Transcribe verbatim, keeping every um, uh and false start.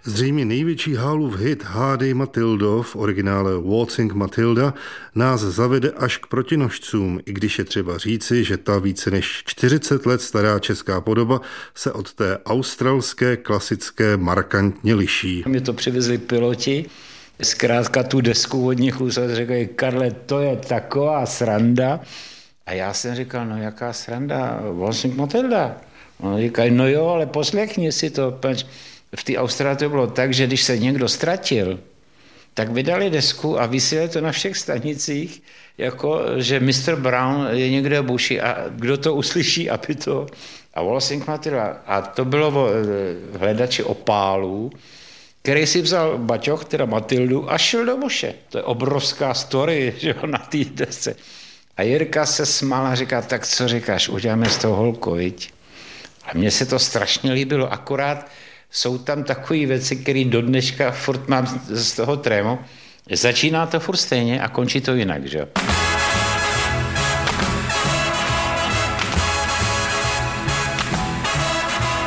Zřejmě největší Hálův hit Hádej Matildo, v originále Waltzing Matilda, nás zavede až k protinožcům, i když je třeba říci, že ta více než čtyřicet let stará česká podoba se od té australské klasické markantně liší. Mě to přivezli piloti, zkrátka tu desku od nich usad, řekli, Karle, to je taková sranda. A já jsem říkal, no jaká sranda, Waltzing Matilda. On říkají, no jo, ale poslechni si to, pač. V té Austrálii to bylo tak, že když se někdo ztratil, tak vydali desku a vysílali to na všech stanicích, jako že mister Brown je někde v buši a kdo to uslyší, aby to... A Waltzing Matilda. A to bylo v hledači opálů, který si vzal baťoch, teda Matildu, a šel do buše. To je obrovská story, že jo, na té desce. A Jirka se smál a říká, tak co říkáš, uděláme z toho holko, viď? A mně se to strašně líbilo, akorát jsou tam takové věci, které do dneška furt mám z toho trému. Začíná to furt stejně a končí to jinak, že jo?